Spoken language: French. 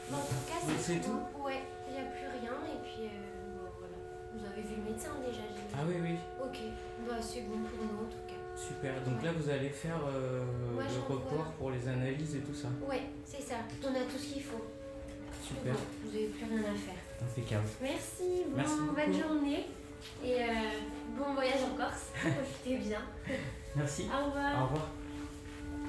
Bon, en tout cas, Donc c'est tout? Ouais, il n'y a plus rien et puis bon, voilà. Vous avez vu le médecin déjà, j'ai vu. Ah oui, oui. Ok, bah c'est bon pour nous en tout cas. Super. Donc Ouais. là, vous allez faire Moi, le j'envoie. report pour les analyses et tout ça. Ouais, c'est ça. On a tout ce qu'il faut. Super. Bon, vous n'avez plus rien à faire. Impeccable. Merci, bon, Merci beaucoup. bonne journée et bon voyage en Corse. Profitez bien. Merci. Au revoir. Au revoir.